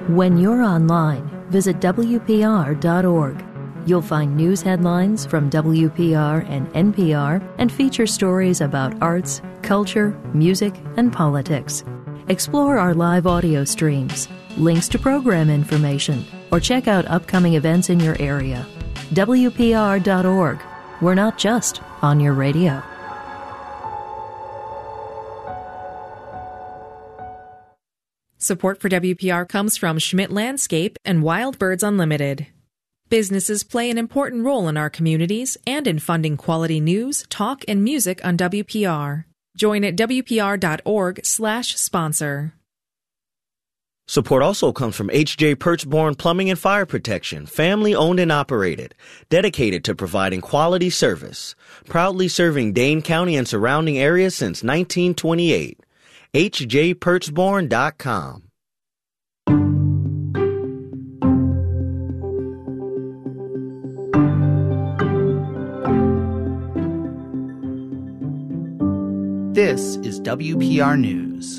When you're online, visit WPR.org. You'll find news headlines from WPR and NPR and feature stories about arts, culture, music, and politics. Explore our live audio streams, links to program information, or check out upcoming events in your area. WPR.org. We're not just on your radio. Support for WPR comes from Schmidt Landscape and Wild Birds Unlimited. Businesses play an important role in our communities and in funding quality news, talk, and music on WPR. Join at WPR.org/sponsor. Support also comes from H.J. Perchborn Plumbing and Fire Protection, family owned and operated, dedicated to providing quality service, proudly serving Dane County and surrounding areas since 1928. hjperchborn.com. This is WPR News.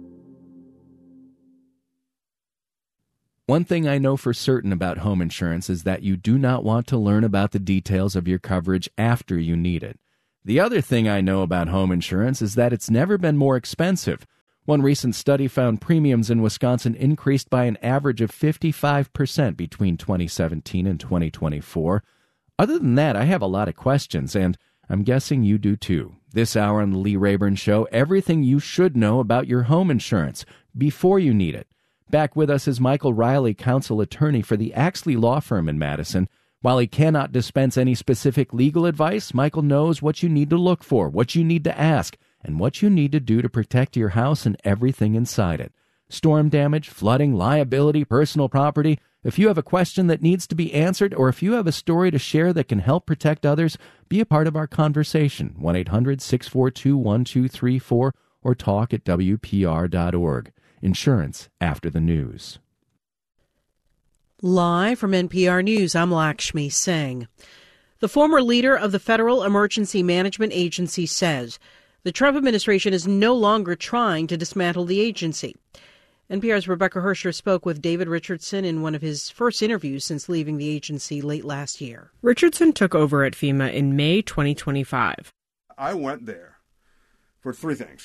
One thing I know for certain about home insurance is that you do not want to learn about the details of your coverage after you need it. The other thing I know about home insurance is that it's never been more expensive. One recent study found premiums in Wisconsin increased by an average of 55% between 2017 and 2024. Other than that, I have a lot of questions, and I'm guessing you do too. This hour on the Lee Rayburn Show, everything you should know about your home insurance before you need it. Back with us is Michael Riley, counsel attorney for the Axley Law Firm in Madison. While he cannot dispense any specific legal advice, Michael knows what you need to look for, what you need to ask, and what you need to do to protect your house and everything inside it. Storm damage, flooding, liability, personal property. If you have a question that needs to be answered, or if you have a story to share that can help protect others, be a part of our conversation. 1-800-642-1234 or talk at WPR.org. Insurance after the news. Live from NPR News, I'm Lakshmi Singh. The former leader of the Federal Emergency Management Agency says the Trump administration is no longer trying to dismantle the agency. NPR's Rebecca Hersher spoke with David Richardson in one of his first interviews since leaving the agency late last year. Richardson took over at FEMA in May 2025. I went there for three things: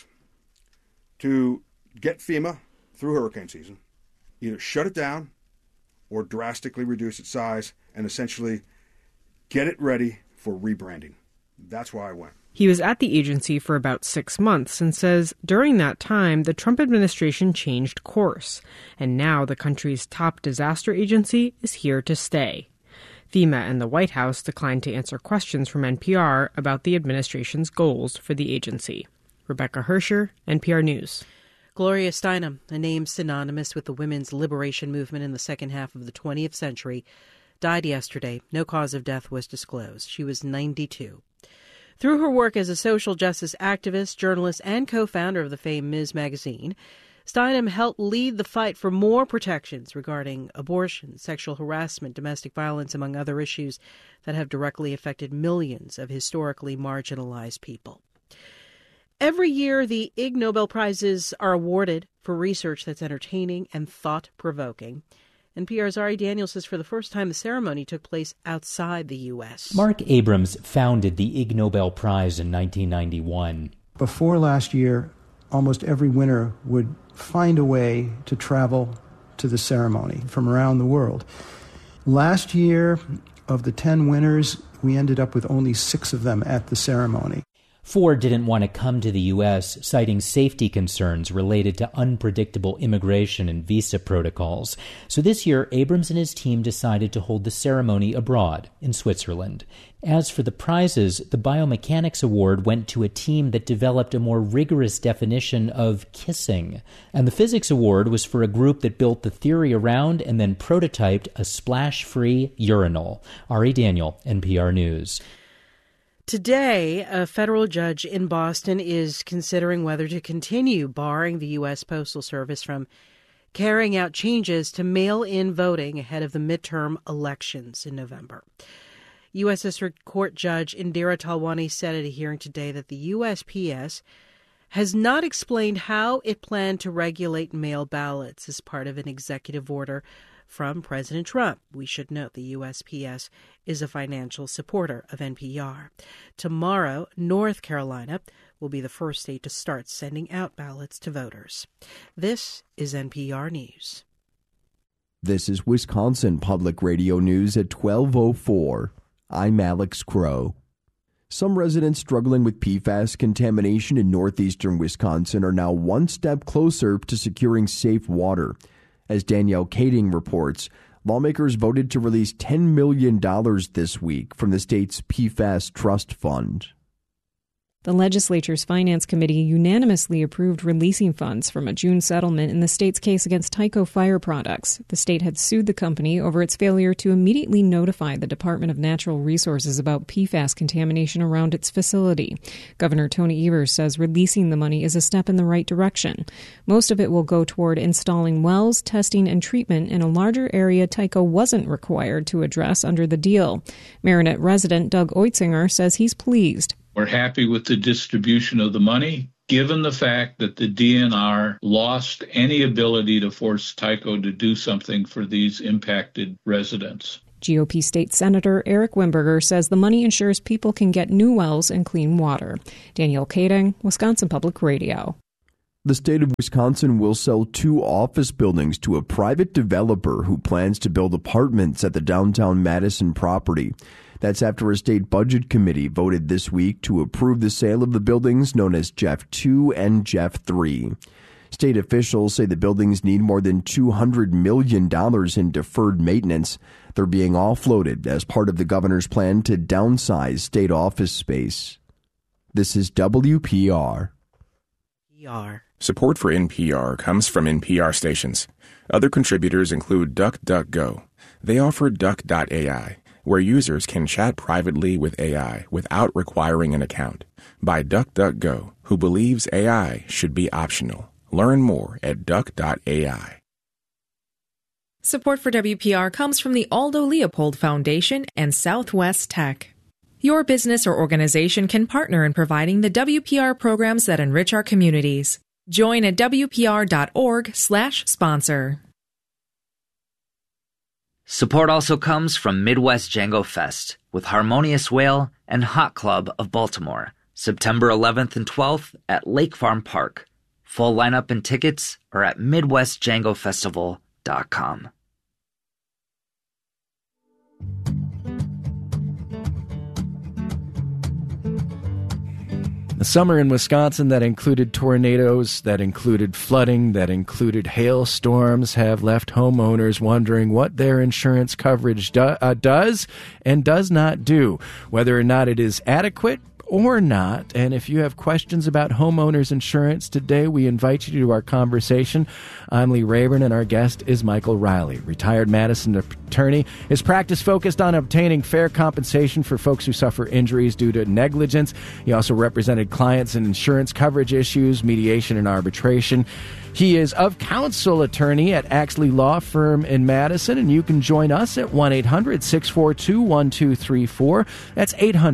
to get FEMA through hurricane season, either shut it down or drastically reduce its size, and essentially get it ready for rebranding. That's why I went. He was at the agency for about 6 months and says during that time, the Trump administration changed course, and now the country's top disaster agency is here to stay. FEMA and the White House declined to answer questions from NPR about the administration's goals for the agency. Rebecca Hersher, NPR News. Gloria Steinem, a name synonymous with the women's liberation movement in the second half of the 20th century, died yesterday. No cause of death was disclosed. She was 92. Through her work as a social justice activist, journalist, and co-founder of the famed Ms. magazine, Steinem helped lead the fight for more protections regarding abortion, sexual harassment, domestic violence, among other issues that have directly affected millions of historically marginalized people. Every year, the Ig Nobel Prizes are awarded for research that's entertaining and thought-provoking. NPR's Ari Daniel says for the first time the ceremony took place outside the U.S. Mark Abrams founded the Ig Nobel Prize in 1991. Before last year, almost every winner would find a way to travel to the ceremony from around the world. Last year, of the 10 winners, we ended up with only 6 of them at the ceremony. 4 didn't want to come to the U.S., citing safety concerns related to unpredictable immigration and visa protocols. So this year, Abrams and his team decided to hold the ceremony abroad, in Switzerland. As for the prizes, the Biomechanics Award went to a team that developed a more rigorous definition of kissing. And the Physics Award was for a group that built the theory around and then prototyped a splash-free urinal. Ari Daniel, NPR News. Today, a federal judge in Boston is considering whether to continue barring the U.S. Postal Service from carrying out changes to mail-in voting ahead of the midterm elections in November. U.S. District Court Judge Indira Talwani said at a hearing today that the USPS has not explained how it planned to regulate mail ballots as part of an executive order from President Trump. We should note the USPS is a financial supporter of NPR. Tomorrow, North Carolina will be the first state to start sending out ballots to voters. This is NPR News. This is Wisconsin Public Radio News at 12:04. I'm Alex Crow. Some residents struggling with PFAS contamination in northeastern Wisconsin are now one step closer to securing safe water. As Danielle Kading reports, lawmakers voted to release $10 million this week from the state's PFAS Trust Fund. The legislature's Finance Committee unanimously approved releasing funds from a June settlement in the state's case against Tyco Fire Products. The state had sued the company over its failure to immediately notify the Department of Natural Resources about PFAS contamination around its facility. Governor Tony Evers says releasing the money is a step in the right direction. Most of it will go toward installing wells, testing, and treatment in a larger area Tyco wasn't required to address under the deal. Marinette resident Doug Oitzinger says he's pleased. We're happy with the distribution of the money, given the fact that the DNR lost any ability to force Tyco to do something for these impacted residents. GOP State Senator Eric Wimberger says the money ensures people can get new wells and clean water. Danielle Kading, Wisconsin Public Radio. The state of Wisconsin will sell 2 office buildings to a private developer who plans to build apartments at the downtown Madison property. That's after a state budget committee voted this week to approve the sale of the buildings known as Jeff 2 and Jeff 3. State officials say the buildings need more than $200 million in deferred maintenance. They're being offloaded as part of the governor's plan to downsize state office space. This is WPR. Support for NPR comes from NPR stations. Other contributors include DuckDuckGo. They offer Duck.ai, where users can chat privately with AI without requiring an account, by DuckDuckGo, who believes AI should be optional. Learn more at Duck.ai. Support for WPR comes from the Aldo Leopold Foundation and Southwest Tech. Your business or organization can partner in providing the WPR programs that enrich our communities. Join at WPR.org/sponsor. Support also comes from Midwest Django Fest with Harmonious Whale and Hot Club of Baltimore, September 11th and 12th at Lake Farm Park. Full lineup and tickets are at MidwestDjangoFestival.com. A summer in Wisconsin that included tornadoes, that included flooding, that included hailstorms have left homeowners wondering what their insurance coverage does and does not do, whether or not it is adequate or not. And if you have questions about homeowners insurance today, we invite you to our conversation. I'm Lee Rayburn, and our guest is Michael Riley, retired Madison attorney. His practice focused on obtaining fair compensation for folks who suffer injuries due to negligence. He also represented clients in insurance coverage issues, mediation, and arbitration. He is of counsel attorney at Axley Law Firm in Madison, and you can join us at 1-800-642-1234. That's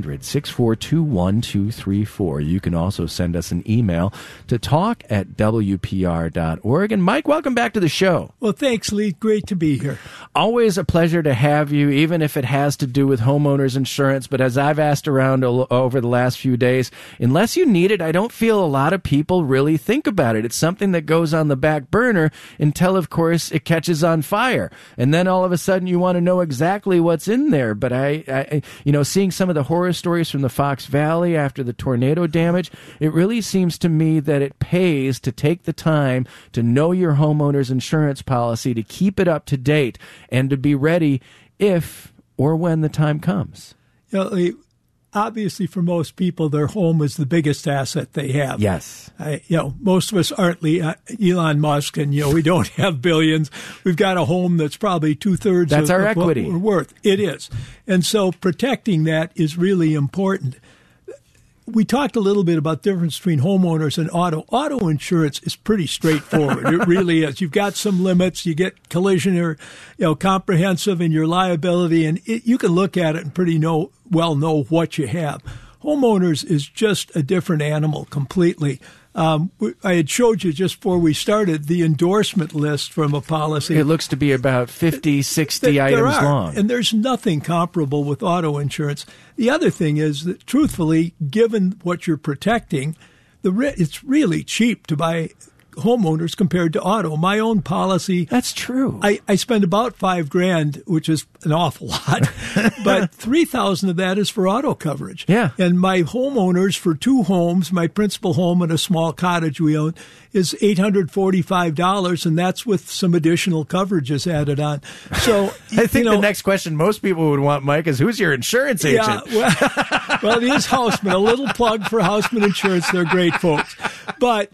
800-642-1234. You can also send us an email to talk@wpr.org. And Mike, welcome back to the show. Well, thanks, Lee. Great to be here. Always a pleasure to have you, even if it has to do with homeowners insurance. But as I've asked around over the last few days, unless you need it, I don't feel a lot of people really think about it. It's something that goes on the back burner until, of course, it catches on fire. And then all of a sudden you want to know exactly what's in there. But I seeing some of the horror stories from the Fox Valley after the tornado damage, it really seems to me that it pays to take the time to know your homeowner's insurance policy, to keep it up to date, and to be ready if or when the time comes. Obviously, for most people, their home is the biggest asset they have. Yes. Most of us aren't Elon Musk, and, we don't have billions. We've got a home that's probably two-thirds of our equity. What we're worth. It is. And so protecting that is really important. We talked a little bit about the difference between homeowners and auto. Auto insurance is pretty straightforward. It really is. You've got some limits. You get collision or comprehensive in your liability, and you can look at it and pretty well know what you have. Homeowners is just a different animal completely. I had showed you just before we started the endorsement list from a policy. It looks to be about 50, 60 items long. And there's nothing comparable with auto insurance. The other thing is that, truthfully, given what you're protecting, it's really cheap to buy homeowners compared to auto. My own policy. That's true. I spend about $5,000, which is an awful lot, but $3,000 of that is for auto coverage. Yeah. And my homeowners for 2 homes, my principal home and a small cottage we own, is $845, and that's with some additional coverages added on. So I think the next question most people would want, Mike, is who's your insurance agent? Yeah, well, it is Houseman. A little plug for Houseman Insurance. They're great folks. But,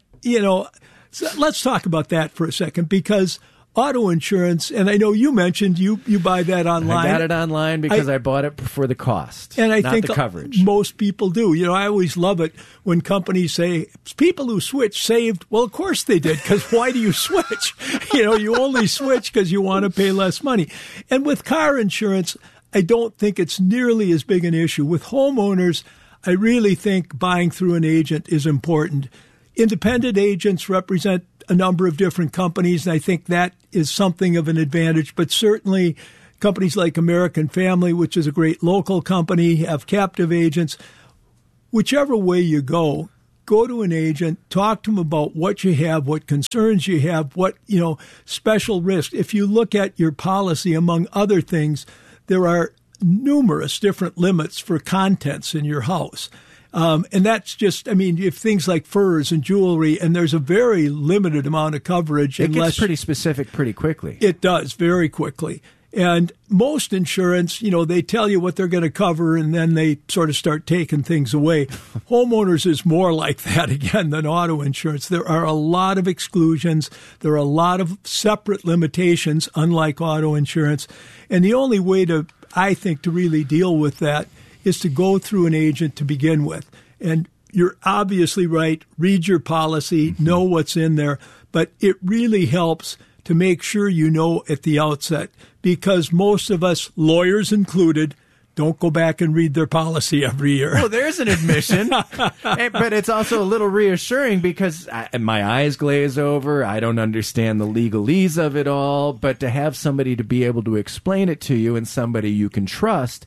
so let's talk about that for a second, because auto insurance, and I know you mentioned you buy that online. I got it online because I bought it for the cost, and I not think the coverage. Most people do. I always love it when companies say, people who switch saved. Well, of course they did, because why do you switch? You only switch because you want to pay less money. And with car insurance, I don't think it's nearly as big an issue. With homeowners, I really think buying through an agent is important. Independent agents represent a number of different companies, and I think that is something of an advantage. But certainly companies like American Family, which is a great local company, have captive agents. Whichever way you go to an agent, talk to them about what you have, what concerns you have, what, special risk. If you look at your policy, among other things, there are numerous different limits for contents in your house. And that's just, if things like furs and jewelry, and there's a very limited amount of coverage. It gets pretty specific pretty quickly. It does, very quickly. And most insurance, they tell you what they're going to cover, and then they sort of start taking things away. Homeowners is more like that, again, than auto insurance. There are a lot of exclusions. There are a lot of separate limitations, unlike auto insurance. And the only way I think, to really deal with that is to go through an agent to begin with. And you're obviously right. Read your policy, know what's in there. But it really helps to make sure you know at the outset, because most of us, lawyers included, don't go back and read their policy every year. Well, there's an admission. But it's also a little reassuring because my eyes glaze over. I don't understand the legalese of it all. But to have somebody to be able to explain it to you, and somebody you can trust,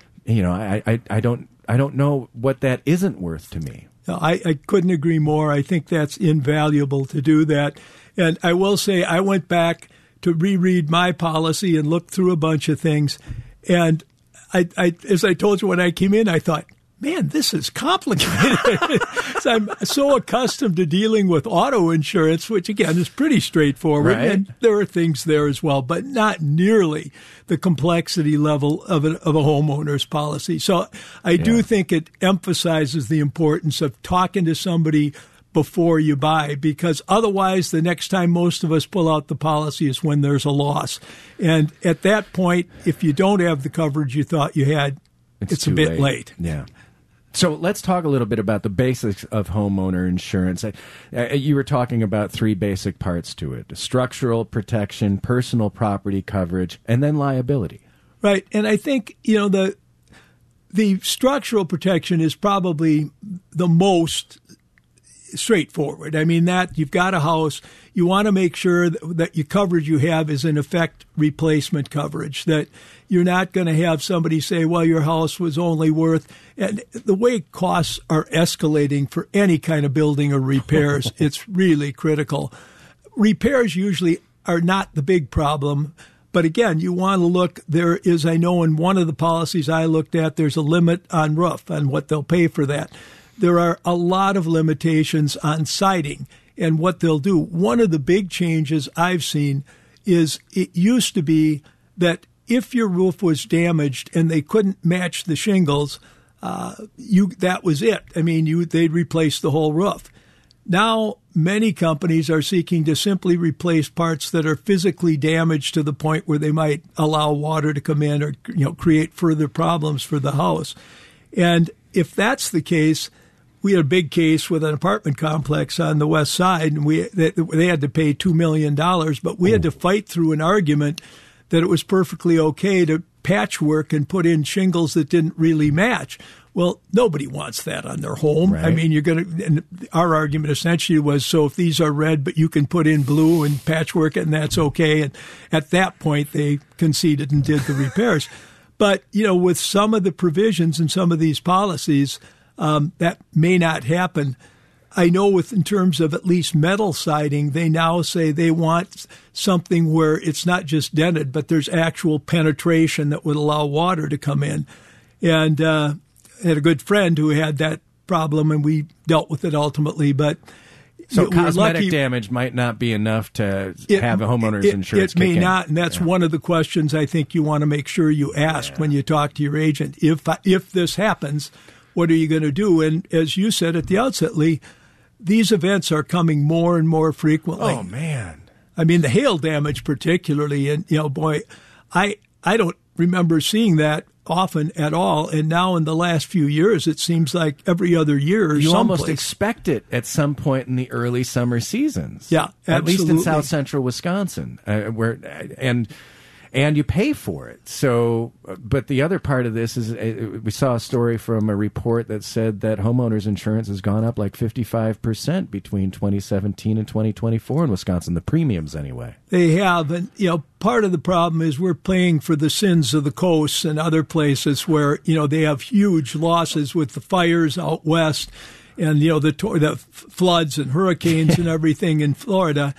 I don't know what that isn't worth to me. No, I couldn't agree more. I think that's invaluable to do that. And I will say I went back to reread my policy and look through a bunch of things. And I as I told you when I came in, I thought, man, this is complicated. So I'm so accustomed to dealing with auto insurance, which, again, is pretty straightforward. Right. And there are things there as well, but not nearly the complexity level of a homeowner's policy. So I do think it emphasizes the importance of talking to somebody before you buy, because otherwise the next time most of us pull out the policy is when there's a loss. And at that point, if you don't have the coverage you thought you had, it's a bit late. Yeah. So let's talk a little bit about the basics of homeowner insurance. You were talking about 3 basic parts to it: structural protection, personal property coverage, and then liability. Right. And I think, the structural protection is probably the most straightforward. That you've got a house, you want to make sure that your coverage you have is in effect replacement coverage, that you're not going to have somebody say, well, your house was only worth, and the way costs are escalating for any kind of building or repairs, it's really critical. Repairs usually are not the big problem. But again, you want to look, there is, I know in one of the policies I looked at, there's a limit on roof and what they'll pay for that. There are a lot of limitations on siding and what they'll do. One of the big changes I've seen is it used to be that if your roof was damaged and they couldn't match the shingles, that was it. They'd replace the whole roof. Now, many companies are seeking to simply replace parts that are physically damaged to the point where they might allow water to come in or create further problems for the house. And if that's the case, we had a big case with an apartment complex on the west side, and they had to pay $2 million, but we had to fight through an argument that it was perfectly okay to patchwork and put in shingles that didn't really match. Well, nobody wants that on their home. Right. I mean, and our argument essentially was, so if these are red, but you can put in blue and patchwork it, and that's okay. And at that point, they conceded and did the repairs. But, with some of the provisions and some of these policies, that may not happen. I know in terms of at least metal siding, they now say they want something where it's not just dented, but there's actual penetration that would allow water to come in. And I had a good friend who had that problem, and we dealt with it ultimately. But so cosmetic damage might not be enough to have a homeowner's insurance. It may not, and that's one of the questions I think you want to make sure you ask when you talk to your agent. If this happens, what are you going to do? And as you said at the outset, Lee, these events are coming more and more frequently. Oh, man. I mean, the hail damage particularly, and, I don't remember seeing that often at all. And now in the last few years, it seems like every other year. You almost expect it at some point in the early summer seasons. Yeah, absolutely. At least in south central Wisconsin, and you pay for it. So, but the other part of this is we saw a story from a report that said that homeowners insurance has gone up like 55% between 2017 and 2024 in Wisconsin, the premiums anyway. They have. And, part of the problem is we're paying for the sins of the coasts and other places where, they have huge losses with the fires out west and, the floods and hurricanes and everything in Florida.